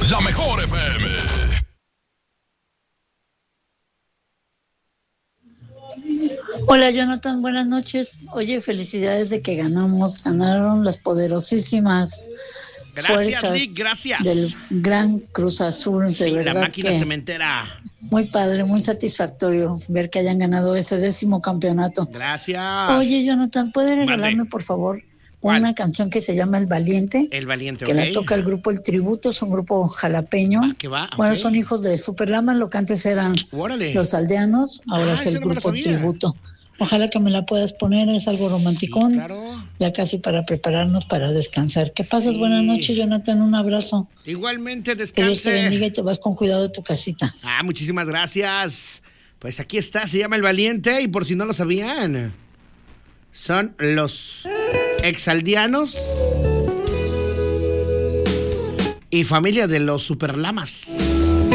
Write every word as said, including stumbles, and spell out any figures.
la mejor F M. Hola Jonathan, buenas noches. Oye, felicidades de que ganamos, ganaron las poderosísimas Gracias, fuerzas Lick, gracias. del Gran Cruz Azul. Sí, de verdad la máquina que cementera. muy padre, muy satisfactorio ver que hayan ganado ese décimo campeonato. Gracias. Oye Jonathan, ¿puedes regalarme Mande. por favor ¿Cuál? una canción que se llama El Valiente? El Valiente, que ok. la toca el grupo El Tributo, es un grupo jalapeño. Va, que va, Bueno, ok. son hijos de Superlama, lo que antes eran Órale. los aldeanos, ahora Ah, es el esa no me la grupo El sabía. Tributo. Ojalá que me la puedas poner, es algo romanticón. Sí, claro. Ya casi para prepararnos para descansar. Que pases Sí. buenas noches, Jonathan, un abrazo. Igualmente, Que Dios te descanse. bendiga y te vas con cuidado de tu casita. Ah, muchísimas gracias. Pues aquí está, se llama El Valiente, y por si no lo sabían, son los exaldeanos y familia de los Superlamas.